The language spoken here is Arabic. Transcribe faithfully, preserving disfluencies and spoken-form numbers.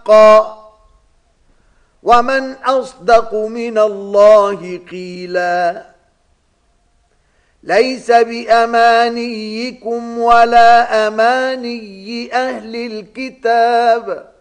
حقا ومن أصدق من الله قيلا ليس بأمانيكم ولا أماني أهل الكتاب